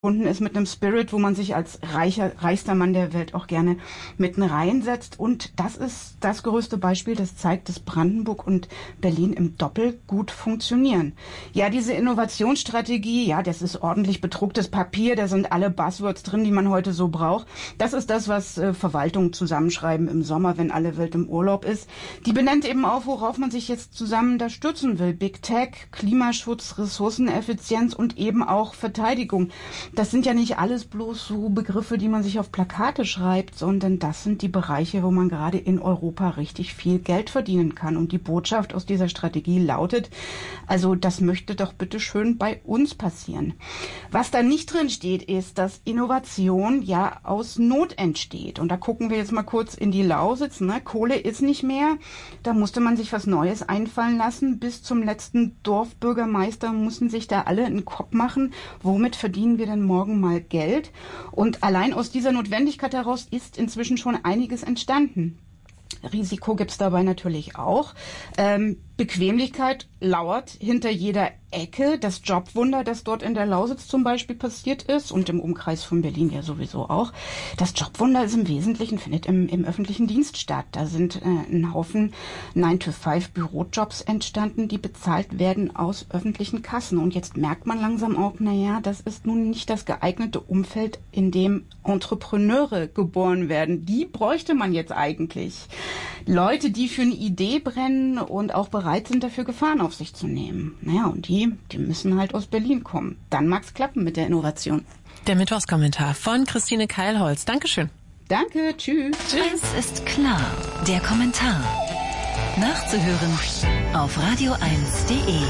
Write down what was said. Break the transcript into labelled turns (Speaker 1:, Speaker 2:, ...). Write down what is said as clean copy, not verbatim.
Speaker 1: ist mit einem Spirit, wo man sich als reichster Mann der Welt auch gerne mitten reinsetzt. Und das ist das größte Beispiel, das zeigt, dass Brandenburg und Berlin im Doppel gut funktionieren. Ja, diese Innovationsstrategie, ja, das ist ordentlich bedrucktes Papier, da sind alle Buzzwords drin, die man heute so braucht. Das ist das, was Verwaltungen zusammenschreiben im Sommer, wenn alle Welt im Urlaub ist. Die benennt eben auf, worauf man sich jetzt zusammen da stützen will. Big Tech, Klimaschutz, Ressourceneffizienz und eben auch Verteidigung. Das sind ja nicht alles bloß so Begriffe, die man sich auf Plakate schreibt, sondern das sind die Bereiche, wo man gerade in Europa richtig viel Geld verdienen kann. Und die Botschaft aus dieser Strategie lautet, also das möchte doch bitte schön bei uns passieren. Was da nicht drin steht, ist, dass Innovation ja aus Not entsteht. Und da gucken wir jetzt mal kurz in die Lausitz. Ne? Kohle ist nicht mehr. Da musste man sich was Neues einfallen lassen. Bis zum letzten Dorfbürgermeister mussten sich da alle einen Kopf machen. Womit verdienen wir denn morgen mal Geld? Und allein aus dieser Notwendigkeit heraus ist inzwischen schon einiges entstanden. Risiko gibt's dabei natürlich auch. Bequemlichkeit lauert hinter jeder Ecke. Das Jobwunder, das dort in der Lausitz zum Beispiel passiert ist und im Umkreis von Berlin ja sowieso auch. Das Jobwunder ist im Wesentlichen, findet im öffentlichen Dienst statt. Da sind ein Haufen 9-to-5 Bürojobs entstanden, die bezahlt werden aus öffentlichen Kassen. Und jetzt merkt man langsam auch, naja, das ist nun nicht das geeignete Umfeld, in dem Entrepreneure geboren werden. Die bräuchte man jetzt eigentlich. Leute, die für eine Idee brennen und auch bereit sind, dafür Gefahren auf sich zu nehmen. Naja, und die müssen halt aus Berlin kommen. Dann mag's klappen mit der Innovation.
Speaker 2: Der Mittwochskommentar von Christine Keilholz. Dankeschön.
Speaker 1: Danke, tschüss.
Speaker 3: Eins ist klar, der Kommentar. Nachzuhören auf radio1.de.